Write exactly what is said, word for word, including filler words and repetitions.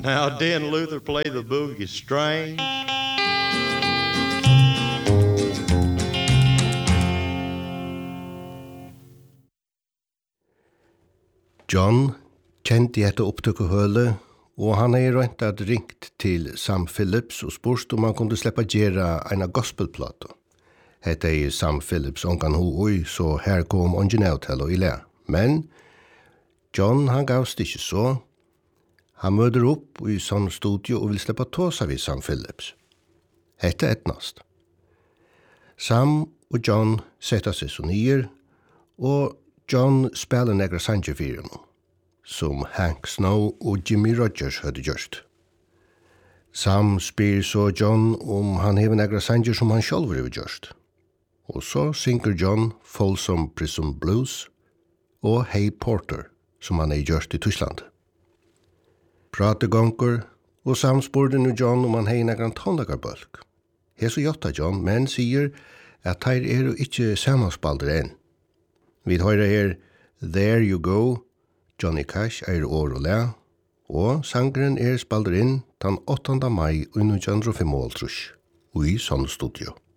Now didn't Luther play the boogie string? John kjente etter opptøkkehøle, og han er rønt at ringt til Sam Phillips og spurst om han kunne slippe gjøre en gospelplate. Hette er Sam Phillips ongan hui, så her kom ungen av til å ille. Men John han gavst ikke så. Han møter opp i sånn studio og vil slippe tåsa vid Sam Phillips. Hette etnast. Sam og John setter seg så nyer, og John spiller negra sangerfyren, som Hank Snow og Jimmy Rogers hadde gjort. Sam spyr så John om han hever negra sanger som han selv hadde gjort. Og så synger John Folsom Prison Blues og Hey Porter, som han hadde gjort i Tyskland. Prate gonger, og Sam spurte nu John om han hei negra tonlagarbølg. He så jotta John, men sier at her er jo ikke samanspalder enn. Vi høyrer her There You Go, Johnny Cash er år og le, og sangren er spalder inn den åttende mai nitton fem og hálvtrýss, og i sånn studio.